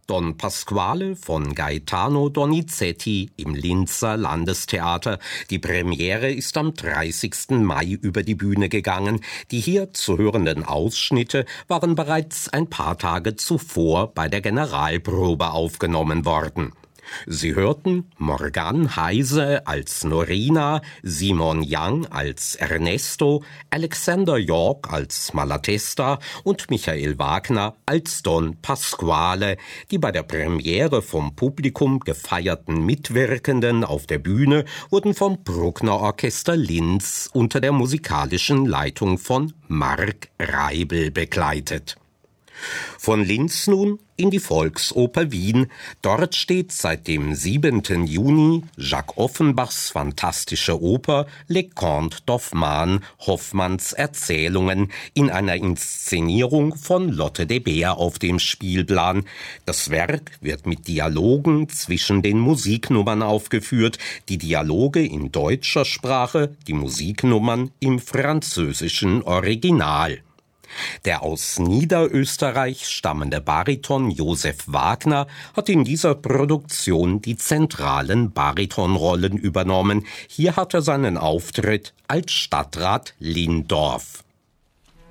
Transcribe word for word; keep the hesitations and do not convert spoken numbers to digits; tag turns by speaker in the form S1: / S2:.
S1: Don Pasquale von Gaetano Donizetti im Linzer Landestheater. Die Premiere ist am dreißigsten Mai über die Bühne gegangen. Die hier zu hörenden Ausschnitte waren bereits ein paar Tage zuvor bei der Generalprobe aufgenommen worden. Sie hörten Morgan Heise als Norina, Simon Young als Ernesto, Alexander York als Malatesta und Michael Wagner als Don Pasquale, die bei der Premiere vom Publikum gefeierten Mitwirkenden auf der Bühne wurden vom Bruckner Orchester Linz unter der musikalischen Leitung von Marc Reibel begleitet. Von Linz nun in die Volksoper Wien. Dort steht seit dem siebenten Juni Jacques Offenbachs fantastische Oper Le Conte d'Hoffmann, Hoffmanns Erzählungen, in einer Inszenierung von Lotte de Beer auf dem Spielplan. Das Werk wird mit Dialogen zwischen den Musiknummern aufgeführt, die Dialoge in deutscher Sprache, die Musiknummern im französischen Original. Der aus Niederösterreich stammende Bariton Josef Wagner hat in dieser Produktion die zentralen Baritonrollen übernommen. Hier hat er seinen Auftritt als Stadtrat Lindorf.